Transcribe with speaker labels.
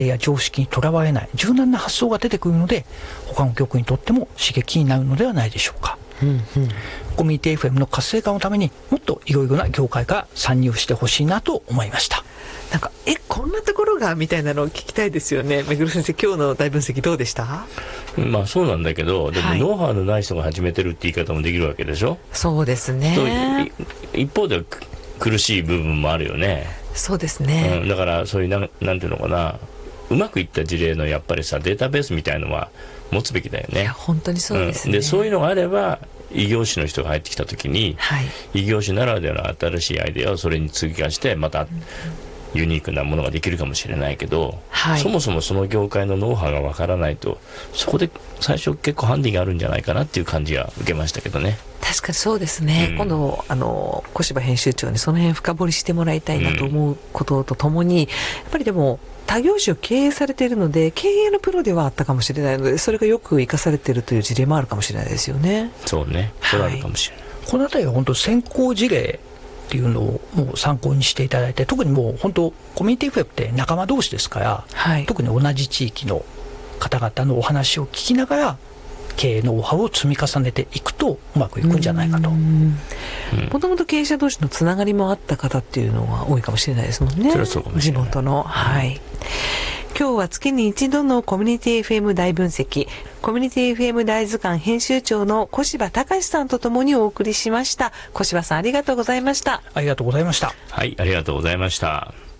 Speaker 1: や常識にとらわれない柔軟な発想が出てくるので、他の局にとっても刺激になるのではないでしょうか。コミュニティ FM の活性化のためにもっといろいろな業界から参入してほしいなと思いました。
Speaker 2: なんかこんなところがみたいなのを聞きたいですよね。めぐる先生、今日の大分析どうでした？
Speaker 3: まあそうなんだけど、でもノウハウのない人が始めてるって言い方もできるわけでしょ。
Speaker 2: そうですね。
Speaker 3: 一方では苦しい部分もあるよね。
Speaker 2: そうですね、
Speaker 3: だからそういうなんていうのかな、うまくいった事例のやっぱりさ、データベースみたいのは持つべきだよね。
Speaker 2: いや本当にそうですね、
Speaker 3: でそういうのがあれば異業種の人が入ってきた時に、異業種ならではの新しいアイデアをそれに追加してまたユニークなものができるかもしれないけど、そもそもその業界のノウハウがわからないと、そこで最初結構ハンディがあるんじゃないかなっていう感じは受けましたけどね。
Speaker 2: 確かにそうですね、今度小柴編集長にその辺深掘りしてもらいたいなと思うこととともに、やっぱりでも他業種を経営されているので経営のプロではあったかもしれないので、それがよく生かされているという事例もあるかもしれないですよね。
Speaker 3: そうね、それはあるかもしれない、
Speaker 1: このあたりは本当先行事例っていうのをもう参考にしていただいて、特にもう本当コミュニティ FM って仲間同士ですから、特に同じ地域の方々のお話を聞きながら経営ノウハウを積み重ねていくとうまくいくんじゃないかと。
Speaker 2: もともと経営者同士のつながりもあった方っていうのが多いかもしれないですもんね。
Speaker 3: それはそうかもしれない。
Speaker 2: 地元の、今日は月に一度のコミュニティ FM 大分析、コミュニティ FM 大図鑑編集長の小柴隆さんとともにお送りしました。小柴さん、ありがとうございました。
Speaker 1: ありがとうございました。
Speaker 3: はい、ありがとうございました。